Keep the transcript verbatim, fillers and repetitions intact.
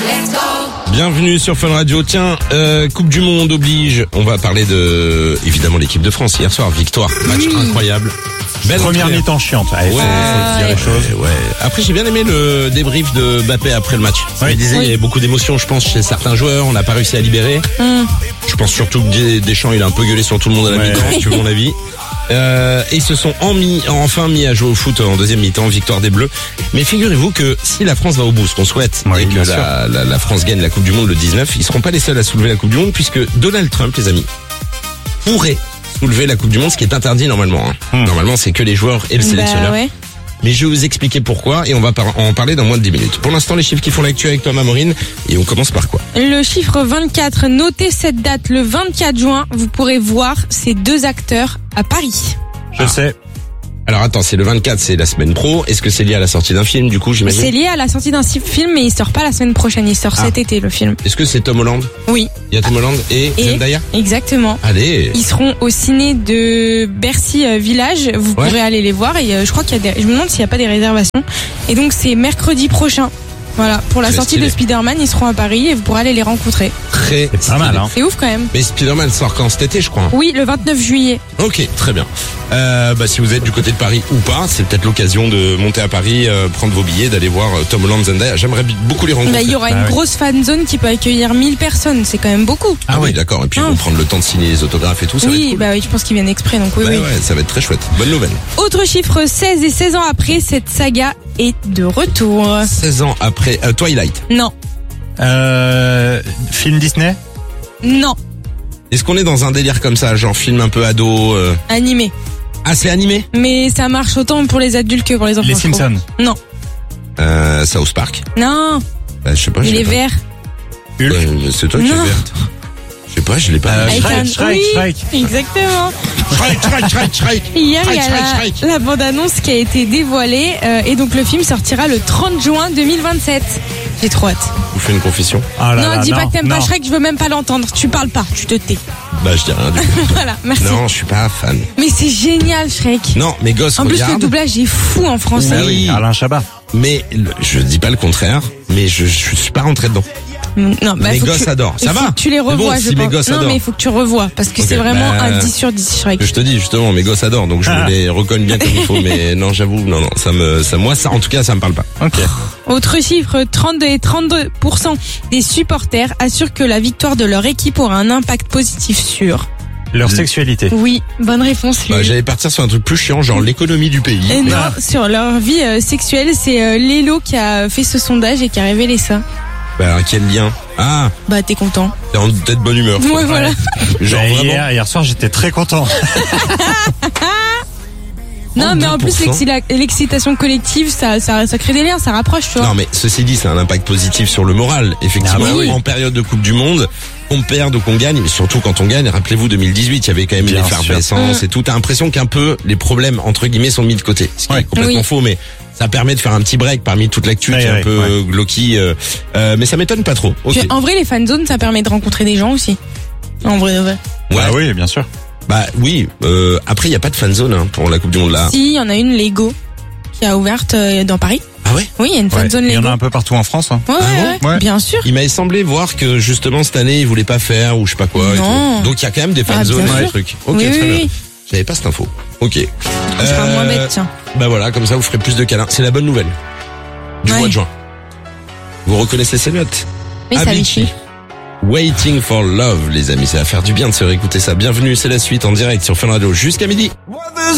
Bienvenue sur Fun Radio. Tiens, euh, Coupe du Monde oblige. On va parler de, évidemment, l'équipe de France hier soir. Victoire, match oui. incroyable. Belle Première entrée. Mi-temps chiante. Allez, ouais, faut, faut dire les choses. Ouais, ouais. Après, j'ai bien aimé le débrief de Mbappé après le match. Ouais. Il disait oui. il y avait beaucoup d'émotions, je pense, chez certains joueurs. On n'a pas réussi à libérer. Mm. Je pense surtout que Deschamps, il a un peu gueulé sur tout le monde à la ouais. mi-temps, tu veux mon avis. Euh, et ils se sont en mis, enfin mis à jouer au foot en deuxième mi-temps, victoire des Bleus. Mais figurez-vous que si la France va au bout, ce qu'on souhaite, oui, et que la, la, la France gagne la Coupe du Monde le dix-neuf, ils seront pas les seuls à soulever la Coupe du Monde, puisque Donald Trump, les amis, pourrait soulever la Coupe du Monde, ce qui est interdit normalement. Hein. Hmm. Normalement, c'est que les joueurs et le sélectionneur. Bah, ouais. Mais je vais vous expliquer pourquoi et on va par- en parler dans moins de dix minutes. Pour l'instant, les chiffres qui font l'actu avec Thomas Maureen et on commence par quoi ? Le chiffre vingt-quatre, notez cette date, le vingt-quatre juin, vous pourrez voir ces deux acteurs à Paris. Je ah. sais. Alors attends, c'est le vingt-quatre, c'est la semaine pro. Est-ce que c'est lié à la sortie d'un film, du coup, j'imagine ? C'est lié à la sortie d'un film, mais il sort pas la semaine prochaine, il sort ah. cet été, le film. Est-ce que c'est Tom Holland ? Oui. Il y a Tom Holland et, et Zendaya ? Exactement. Allez. Ils seront au ciné de Bercy Village, vous ouais. pourrez aller les voir et euh, je crois qu'il y a des... je me demande s'il n'y a pas des réservations. Et donc c'est mercredi prochain. Voilà, pour la c'est sortie stylé. de Spider-Man, ils seront à Paris et vous pourrez aller les rencontrer. Très C'est pas mal, hein. C'est ouf quand même. Mais Spider-Man sort quand cet été, je crois. Oui, le vingt-neuf juillet. Ok, très bien. Euh, bah, si vous êtes du côté de Paris ou pas, c'est peut-être l'occasion de monter à Paris, euh, prendre vos billets, d'aller voir euh, Tom Holland, Zendaya. J'aimerais beaucoup les rencontrer. Bah, il y aura ah, une oui. grosse fan zone qui peut accueillir mille personnes. C'est quand même beaucoup. Ah, ah oui, d'accord. Et puis, ils vont prendre le temps de signer les autographes et tout. Ça oui, va être cool. bah oui, je pense qu'ils viennent exprès, donc oui, bah, oui. Ouais, ça va être très chouette. Bonne nouvelle. Autre chiffre, seize et seize ans après, cette saga est de retour. seize ans après, euh, Twilight. Non. Euh, film Disney ? Non. Est-ce qu'on est dans un délire comme ça, genre film un peu ado euh... Animé. Ah, c'est animé ? Mais ça marche autant pour les adultes que pour les enfants. Les Simpsons ? Non. Euh, South Park ? Non. Bah, je sais pas. Il est pas. vert. Hulk ? Ouais, c'est toi qui es verte. Je sais pas, je l'ai pas. Euh, Shrek, un... Shrek, oui, Shrek. Exactement. Shrek, Shrek, Shrek, Shrek. Hier, il y a Shrek, la, Shrek. la bande-annonce qui a été dévoilée euh, et donc le film sortira le trente juin deux mille vingt-sept. J'ai trop hâte. Vous faites une confession ? Ah là non, là, dis non, pas que t'aimes non. pas Shrek, je veux même pas l'entendre. Tu parles pas, tu te tais. Bah, je dis rien du coup. Voilà, merci. Non, je suis pas fan. Mais c'est génial, Shrek. Non, mes gosses en regardent. plus, le doublage est fou en français. Ah oui. Alain Chabat. Mais le, je dis pas le contraire, mais je, je suis pas rentré dedans. Non, bah, mes faut gosses que tu, adorent. Ça va. Tu les revois, bon, je si pense. Mes gosses non, adorent. mais il faut que tu revois parce que okay, c'est vraiment bah, un dix sur dix Shrek. Je te dis justement, mes gosses adorent, donc je ah. les recogne bien comme il faut. Mais non, j'avoue, non, non, ça me, ça, moi, ça, en tout cas, ça me parle pas. Ok. Autre chiffre, trente-deux et trente-deux pour cent des supporters assurent que la victoire de leur équipe aura un impact positif sur leur sexualité. Oui, bonne réponse. Bah, j'allais partir sur un truc plus chiant, genre l'économie du pays. Et non, ah. sur leur vie euh, sexuelle, c'est euh, Lélo qui a fait ce sondage et qui a révélé ça. Bah, quel lien ? Ah. Bah, t'es content. T'es en tête bonne humeur. Ouais, voilà. Genre bah, vraiment. Hier, hier soir, j'étais très content. Non, mais en plus, l'excitation collective, ça, ça, ça crée des liens, ça rapproche, tu vois. Non, mais ceci dit, c'est un impact positif sur le moral. Effectivement, ah, oui. En période de Coupe du Monde, qu'on perde ou qu'on gagne, mais surtout quand on gagne, rappelez-vous, deux mille dix-huit, il y avait quand même une effervescence et tout. T'as l'impression qu'un peu, les problèmes, entre guillemets, sont mis de côté. Ce qui ouais. est complètement oui. faux, mais ça permet de faire un petit break parmi toute l'actu ouais, qui est ouais, un peu ouais. glauqui. Euh, euh, mais ça m'étonne pas trop. Okay. En vrai, les fan zones, ça permet de rencontrer des gens aussi. En vrai, en vrai. Ouais, ah oui, bien sûr. Bah oui, euh, après il y a pas de fan zone hein, pour la Coupe du Monde là. Si, il y en a une Lego qui a ouverte euh, dans Paris. Ah ouais ? Oui, il y a une fan ouais. zone Lego. Il y en a un peu partout en France. Hein. Ouais, ah ouais, bon ouais, bien sûr. Il m'avait semblé voir que justement cette année ils voulaient pas faire ou je sais pas quoi. Non. Et tout. Donc il y a quand même des fan ah, zones, des trucs. Ok, oui, très oui, bien. oui. J'avais pas cette info. Ok. On sera euh, moins bête, tiens. Bah voilà, comme ça vous ferez plus de câlins. C'est la bonne nouvelle du ouais. mois de juin. Vous reconnaissez ces notes ? Oui, Avicii. Waiting for Love, les amis, ça va faire du bien de se réécouter ça. Bienvenue, c'est la suite en direct sur Fun Radio jusqu'à midi.